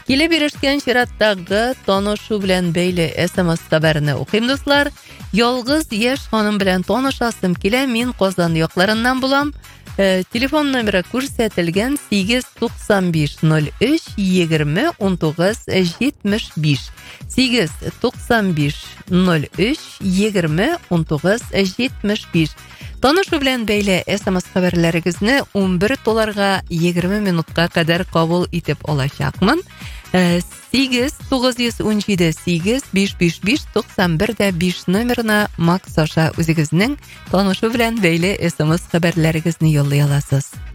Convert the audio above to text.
Киле бирешкән чираттагы танышу белән бәйле SMS хәбәрне укыйм, дуслар. Ялгыз яшь ханым белән танышасым килә, мин Казан якларыннан булам. Телефон номеры күрсәтелгән 895-03-20-19-75. 895-03-20-19-75. Танышу белән бәйле SMS хәбәрләрегезне 11 долларга 20 минутка кадәр кабул итеп алачакмын. 8-917-8-555-91-5 номерына Макс аша үзегезнең танышу белән бәйле SMS хәбәрләрегезне юллый аласыз.